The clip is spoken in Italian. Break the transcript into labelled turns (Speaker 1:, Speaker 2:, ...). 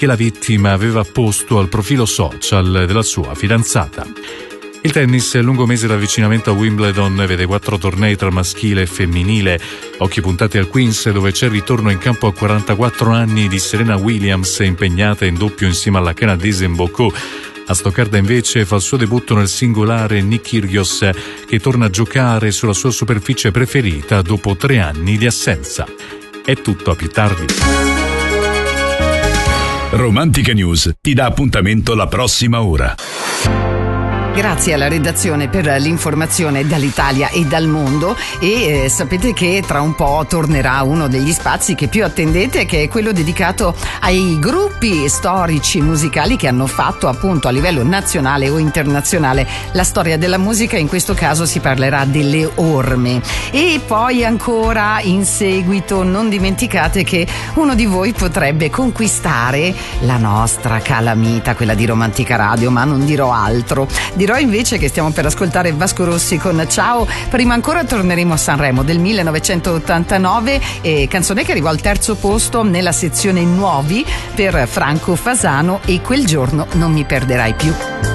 Speaker 1: che la vittima aveva posto al profilo social della sua fidanzata. Il tennis, lungo mese d'avvicinamento a Wimbledon, vede 4 tornei tra maschile e femminile. Occhi puntati al Queens, dove c'è il ritorno in campo a 44 anni di Serena Williams, impegnata in doppio insieme alla canadese Mboko. A Stoccarda invece fa il suo debutto nel singolare Nick Kyrgios, che torna a giocare sulla sua superficie preferita dopo 3 anni di assenza. È tutto, a più tardi.
Speaker 2: Romantica News ti dà appuntamento la prossima ora.
Speaker 3: Grazie alla redazione per l'informazione dall'Italia e dal mondo, e sapete che tra un po' tornerà uno degli spazi che più attendete, che è quello dedicato ai gruppi storici musicali che hanno fatto appunto a livello nazionale o internazionale la storia della musica. In questo caso si parlerà delle orme. E poi ancora in seguito non dimenticate che uno di voi potrebbe conquistare la nostra calamita, quella di Romantica Radio, ma non dirò altro. Dirò invece che stiamo per ascoltare Vasco Rossi con Ciao. Prima ancora torneremo a Sanremo del 1989, canzone che arrivò al 3° posto nella sezione nuovi per Franco Fasano, e Quel giorno non mi perderai più.